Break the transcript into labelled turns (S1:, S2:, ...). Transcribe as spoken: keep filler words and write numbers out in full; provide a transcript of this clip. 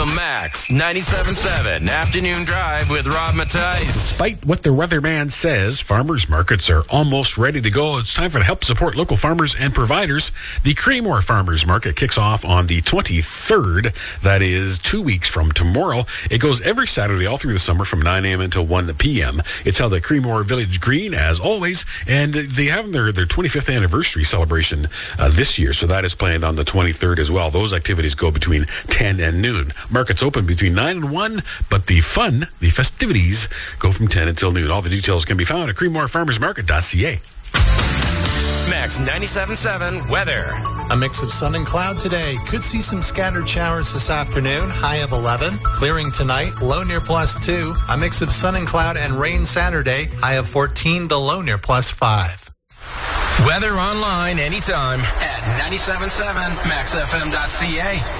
S1: Max ninety-seven point seven Afternoon Drive with Rob Matthijs.
S2: Despite what the weatherman says, farmers markets are almost ready to go. It's time for to help support local farmers and providers. The Creemore Farmers Market kicks off on the twenty-third. That is two weeks from tomorrow. It goes every Saturday all through the summer from nine a.m. until one p.m. It's held at Creemore Village Green, as always, and they have their, their twenty-fifth anniversary celebration uh, this year, so that is planned on the twenty-third as well. Those activities go between ten and noon. Market's open between nine and one, but the fun, the festivities, go from ten until noon. All the details can be found at creemore farmers market dot c a.
S1: Max ninety-seven point seven weather.
S3: A mix of sun and cloud today. Could see some scattered showers this afternoon. High of eleven. Clearing tonight. Low near plus two. A mix of sun and cloud and rain Saturday. High of fourteen. The low near plus five.
S1: Weather online anytime at ninety-seven point seven max f m dot c a.